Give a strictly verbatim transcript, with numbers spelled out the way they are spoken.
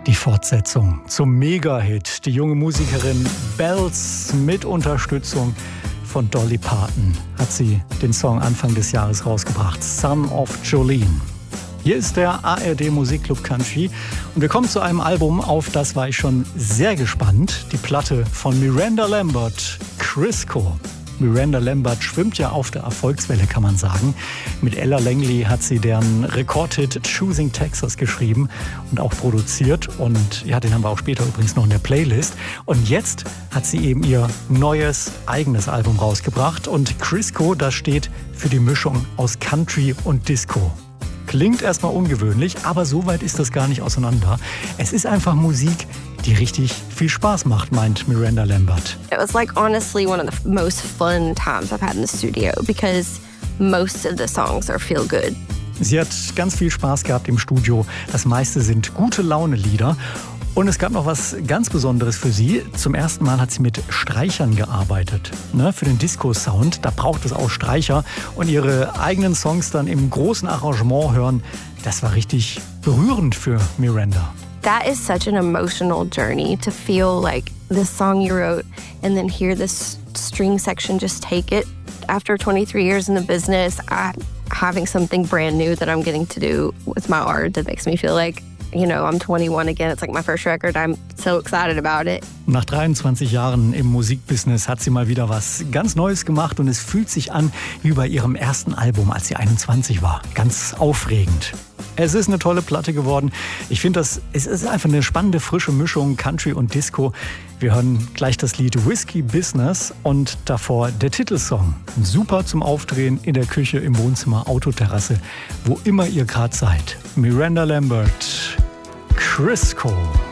Die Fortsetzung zum Mega-Hit. Die junge Musikerin Bells mit Unterstützung von Dolly Parton hat sie den Song Anfang des Jahres rausgebracht. Son of Jolene. Hier ist der A R D Musikclub Country und wir kommen zu einem Album, auf das war ich schon sehr gespannt. Die Platte von Miranda Lambert, Crisco. Miranda Lambert schwimmt ja auf der Erfolgswelle, kann man sagen. Mit Ella Langley hat sie deren Rekordhit Choosing Texas geschrieben und auch produziert. Und ja, den haben wir auch später übrigens noch in der Playlist. Und jetzt hat sie eben ihr neues eigenes Album rausgebracht. Und Crisco, das steht für die Mischung aus Country und Disco. Klingt erstmal ungewöhnlich, aber so weit ist das gar nicht auseinander. Es ist einfach Musik, die richtig viel Spaß macht, meint Miranda Lambert. It was like honestly one of the most fun times I've had in the studio because most of the songs are feel good. Sie hat ganz viel Spaß gehabt im Studio. Das meiste sind gute Laune-Lieder. Und es gab noch was ganz Besonderes für sie. Zum ersten Mal hat sie mit Streichern gearbeitet. Ne, für den Disco-Sound, da braucht es auch Streicher. Und ihre eigenen Songs dann im großen Arrangement hören, das war richtig berührend für Miranda. That is such an emotional journey to feel like this song you wrote and then hear this string section just take it. After twenty-three years in the business, I, having something brand new that I'm getting to do with my art that makes me feel like, you know, I'm twenty-one again. It's like my first record. I'm so excited about it. Nach dreiundzwanzig Jahren im Musikbusiness hat sie mal wieder was ganz Neues gemacht und es fühlt sich an wie bei ihrem ersten Album, als sie einundzwanzig war. Ganz aufregend. Es ist eine tolle Platte geworden. Ich finde, das es ist einfach eine spannende, frische Mischung Country und Disco. Wir hören gleich das Lied Whiskey Business und davor der Titelsong. Super zum Aufdrehen in der Küche, im Wohnzimmer, Autoterrasse, wo immer ihr gerade seid. Miranda Lambert, Crisco.